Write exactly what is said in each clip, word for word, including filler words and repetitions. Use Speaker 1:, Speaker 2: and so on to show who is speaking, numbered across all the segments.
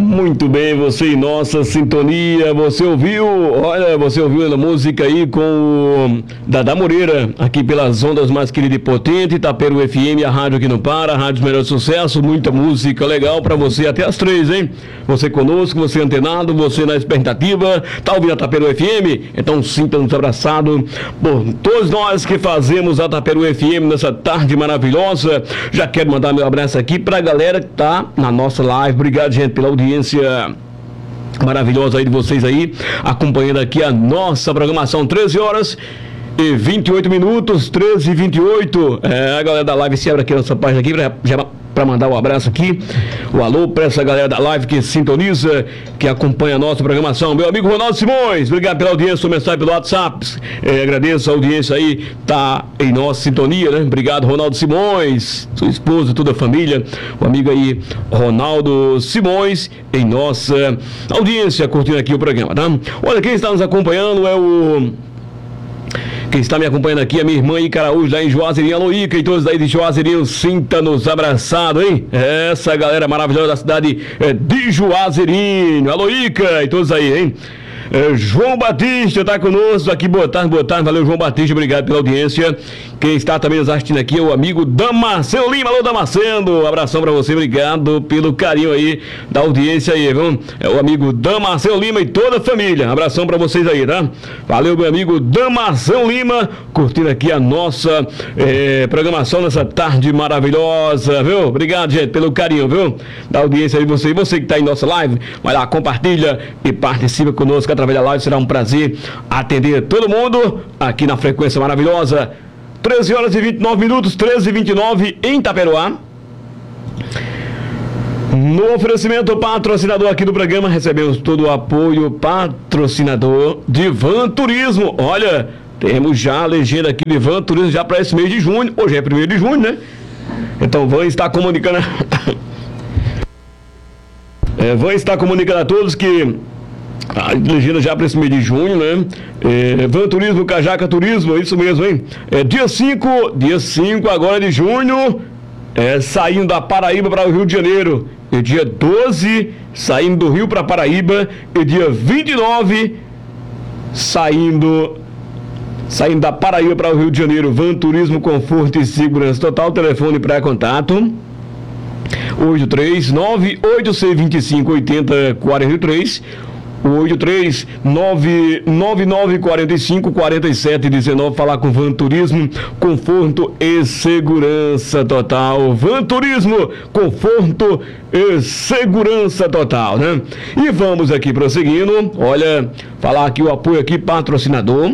Speaker 1: Muito bem, você em nossa sintonia, você ouviu, olha, você ouviu a música aí com o Dada Moreira, aqui pelas ondas mais querida e potente, Itaperu F M, a rádio que não para, a rádio melhor sucesso, muita música legal pra você até as três, hein? Você conosco, você antenado, você na expectativa, tá ouvindo a Itaperu F M? Então sinta-nos abraçado por todos nós que fazemos a Itaperu F M nessa tarde maravilhosa. Já quero mandar meu abraço aqui pra galera que tá na nossa live, obrigado, gente, pela audiência maravilhosa aí de vocês aí, acompanhando aqui a nossa programação. Treze horas e vinte e oito minutos, treze e vinte e oito. É, a galera da live se abre aqui nessa página aqui pra, já, pra mandar um abraço aqui, o alô pra essa galera da live que sintoniza, que acompanha a nossa programação. Meu amigo Ronaldo Simões, obrigado pela audiência, sua mensagem pelo WhatsApp, é, agradeço a audiência aí, tá em nossa sintonia, né? Obrigado, Ronaldo Simões, sua esposa, toda a família, o amigo aí, Ronaldo Simões, em nossa audiência, curtindo aqui o programa, tá? Olha, quem está nos acompanhando é o... Quem está me acompanhando aqui é minha irmã Icaraújo, lá em Juazeirinho, alô Ica, e todos daí de Juazeirinho, sinta-nos abraçado, hein? Essa galera maravilhosa da cidade de Juazeirinho, alô Ica, e todos aí, hein? É, João Batista está conosco aqui, boa tarde, boa tarde, valeu João Batista, obrigado pela audiência. Quem está também nos assistindo aqui é o amigo Damasceno Lima, alô Damasceno, um abração para você, obrigado pelo carinho aí da audiência aí, viu? É o amigo Damasceno Lima e toda a família, um abração para vocês aí, tá? Valeu meu amigo Damasceno Lima, curtindo aqui a nossa é, programação nessa tarde maravilhosa, viu? Obrigado, gente, pelo carinho, viu? Da audiência aí, você, você que está em nossa live, vai lá, compartilha e participa conosco através da live, será um prazer atender todo mundo aqui na frequência maravilhosa. treze horas e vinte e nove minutos, treze e vinte e nove em Itaperuá. No oferecimento patrocinador aqui do programa, recebemos todo o apoio patrocinador de Van Turismo. Olha, temos já a legenda aqui de Van Turismo já para esse mês de junho. Hoje é primeiro de junho, né? Então Van está comunicando é, Van está comunicando a todos que a legenda já para esse mês de junho, né? É, Van Turismo, Cajaca Turismo, é isso mesmo, hein? É, dia cinco, dia cinco agora de junho, é, saindo da Paraíba para o Rio de Janeiro. E dia doze, saindo do Rio para Paraíba. E dia vinte e nove, saindo, saindo da Paraíba para o Rio de Janeiro. Van Turismo, conforto e segurança total. Telefone para contato oito três nove oito seis dois cinco oito zero quatro três, oito três nove nove nove quatro cinco quatro sete um nove. Falar com Van Turismo, conforto e segurança total. Van Turismo, conforto e segurança total, né? E vamos aqui prosseguindo. Olha, falar aqui o apoio aqui patrocinador.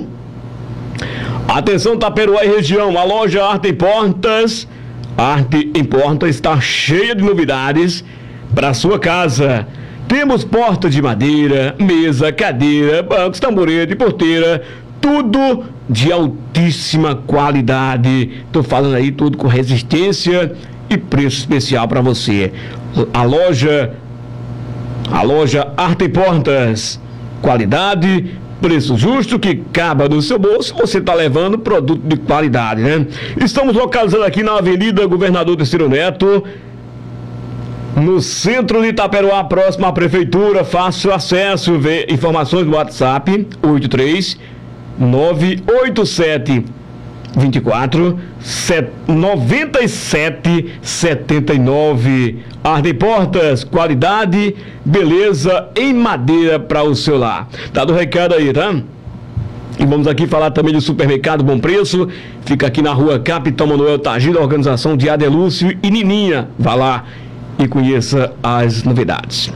Speaker 1: Atenção Itaperuá e região, a loja Arte em Portas, Arte em Portas está cheia de novidades para sua casa. Temos porta de madeira, mesa, cadeira, bancos, tamborete, porteira, tudo de altíssima qualidade. Estou falando aí tudo com resistência e preço especial para você. A loja, a loja Arte e Portas, qualidade, preço justo que caba no seu bolso. Você está levando produto de qualidade, né? Estamos localizados aqui na Avenida Governador Terceiro Neto, no centro de Itaperuá, próximo à prefeitura. Fácil acesso, vê informações no WhatsApp oito três nove oito sete dois quatro nove sete sete nove. Arte e Portas, qualidade, beleza em madeira para o seu lar. Dado o recado aí, tá? E vamos aqui falar também do Supermercado Bom Preço. Fica aqui na rua Capitão Manuel Tagino, da organização de Adelúcio e Nininha. Vá lá e conheça as novidades.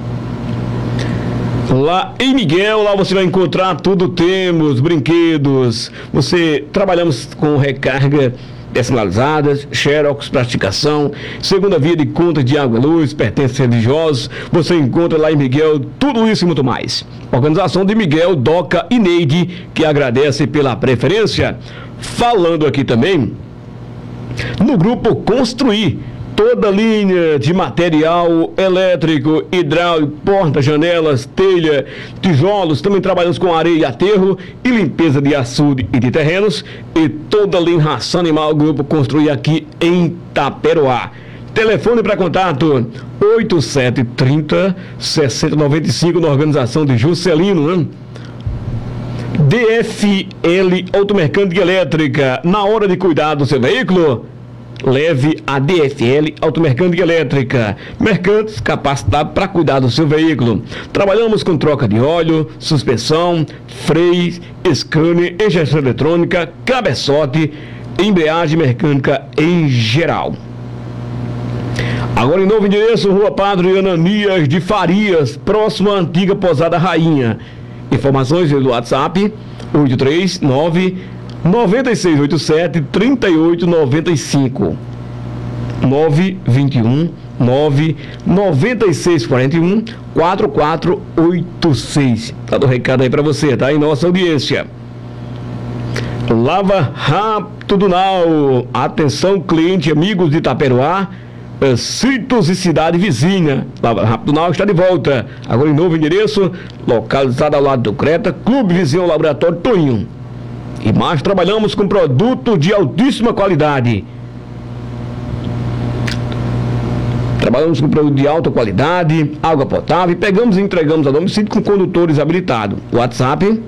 Speaker 1: Lá em Miguel, lá você vai encontrar tudo, temos brinquedos, você trabalhamos com recarga personalizadas, xerox, plastificação, segunda via de conta de água e luz, pertences religiosos, você encontra lá em Miguel tudo isso e muito mais. Organização de Miguel, Doca e Neide, que agradece pela preferência. Falando aqui também no grupo Construir, toda linha de material elétrico, hidráulico, portas, janelas, telha, tijolos. Também trabalhamos com areia e aterro e limpeza de açude e de terrenos. E toda linha ração animal, o grupo Construir aqui em Itaperuá. Telefone para contato oito sete três zero, seis zero nove cinco na organização de Juscelino, né? D F L Automecânica Elétrica. Na hora de cuidar do seu veículo, leve a D F L Automecânica Elétrica. Mercantes capacitados para cuidar do seu veículo. Trabalhamos com troca de óleo, suspensão, freios, scanner, injeção eletrônica, cabeçote, embreagem mecânica em geral. Agora em novo endereço, Rua Padre Ananias de Farias, próximo à antiga Pousada Rainha. Informações pelo WhatsApp oito três nove, nove seis oito sete, três oito nove cinco, nove dois um, nove nove seis quatro um, quatro quatro oito seis. Tá do recado aí para você, tá? Em nossa audiência. Lava Rápido Now. Atenção, cliente, amigos de Itaperuá, Citos e cidade vizinha. Lava Rápido Now está de volta. Agora em novo endereço, localizado ao lado do Creta, Clube Vizinho Laboratório Toninho. E mais, trabalhamos com produto de altíssima qualidade. Trabalhamos com produto de alta qualidade, água potável, e pegamos e entregamos a domicílio com condutores habilitados. WhatsApp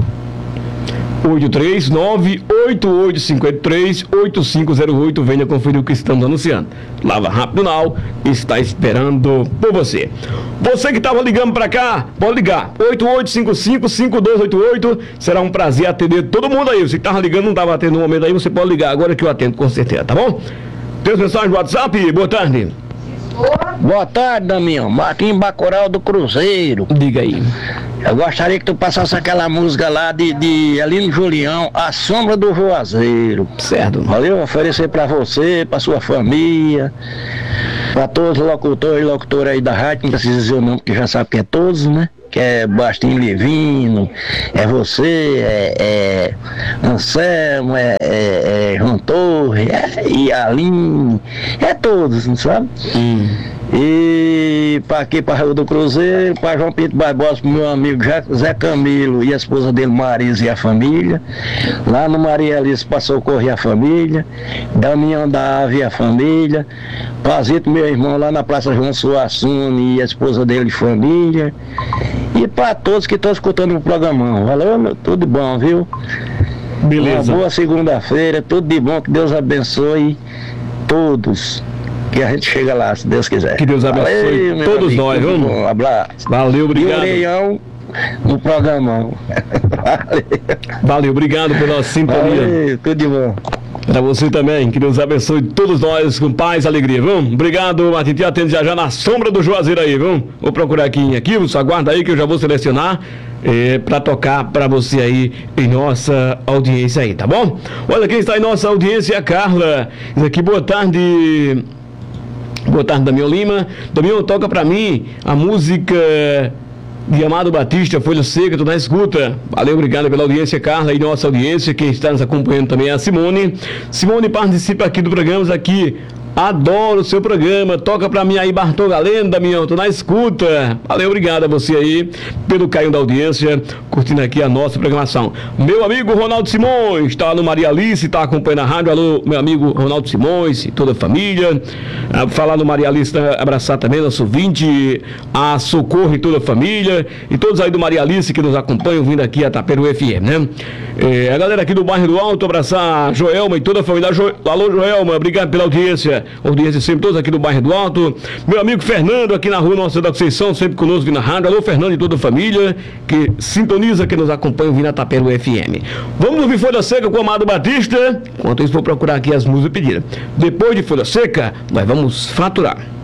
Speaker 1: oito três nove, oito oito cinco três, oito cinco zero oito. Venha conferir o que estamos anunciando. Lava Rápido Now está esperando por você. Você que estava ligando para cá, pode ligar oito oito cinco cinco, cinco dois oito oito. Será um prazer atender todo mundo aí. Você que estava ligando, não estava atendendo no momento aí, você pode ligar agora que eu atendo com certeza, tá bom? Tem as mensagens no WhatsApp? Boa tarde.
Speaker 2: Boa tarde, Damião. Martim Bacoral do Cruzeiro.
Speaker 1: Diga aí.
Speaker 2: Eu gostaria que tu passasse aquela música lá de, de Aline Julião, A Sombra do Juazeiro.
Speaker 1: Certo.
Speaker 2: Valeu, oferecer pra você, pra sua família, pra todos os locutores e locutoras aí da rádio, não precisa dizer o nome, que já sabe que é todos, né? Que é Bastinho Levino, é você, é, é Anselmo, é, é, é João Torres, é, e Aline, é todos, não sabe? Hum. E para aqui, para Rio do Cruzeiro, para João Pinto Barbosa, pro meu amigo Zé Camilo e a esposa dele Marisa e a família. Lá no Maria Alice para socorrer a família. Damião da Ave e a família. Pazito, meu irmão, lá na Praça João Suassune e a esposa dele e família. E para todos que estão escutando o programão. Valeu, meu, tudo de bom, viu?
Speaker 1: Beleza.
Speaker 2: Uma boa segunda-feira, tudo de bom, que Deus abençoe todos. Que a gente chega lá, se Deus quiser.
Speaker 1: Que Deus abençoe Valeu, todos amigo, nós, vamos? Um
Speaker 2: abraço.
Speaker 1: Valeu, obrigado.
Speaker 2: E o Reião no programão.
Speaker 1: Valeu. Valeu, obrigado pela sintonia.
Speaker 2: Valeu, tudo de bom.
Speaker 1: Para você também, que Deus abençoe todos nós com paz e alegria, vamos? Obrigado, Martim, atende já já na sombra do Juazeiro aí, vamos? Vou procurar aqui em arquivos, aguarda aí que eu já vou selecionar é, para tocar para você aí em nossa audiência aí, tá bom? Olha quem está em nossa audiência é a Carla. Diz aqui, boa tarde. Boa tarde, Damião Lima. Damião, toca pra mim a música de Amado Batista, Folha Seca, tu na escuta. Valeu, obrigado pela audiência, Carla, e nossa audiência. Quem está nos acompanhando também é a Simone. Simone participa aqui do programa, aqui. Adoro o seu programa, toca pra mim aí, Bartol Galeno, Damião, tô na escuta. Valeu, obrigado a você aí pelo carinho da audiência, curtindo aqui a nossa programação. Meu amigo Ronaldo Simões, está no Maria Alice, está acompanhando a rádio. Alô, meu amigo Ronaldo Simões e toda a família. Ah, falar no Maria Alice, abraçar também nosso ouvinte, a Socorro e toda a família, e todos aí do Maria Alice que nos acompanham, vindo aqui a Taperu F M, né? É, a galera aqui do bairro do Alto, abraçar a Joelma e toda a família. Jo... Alô, Joelma, obrigado pela audiência. Audiência sempre, todos aqui do bairro do Alto. Meu amigo Fernando, aqui na rua Nossa da Conceição, sempre conosco vindo na rádio. Alô, Fernando e toda a família que sintoniza, que nos acompanha vindo a Taperu F M. Vamos ouvir Folha Seca com o Amado Batista. Enquanto isso, vou procurar aqui as músicas pedidas. Depois de Folha Seca, nós vamos faturar.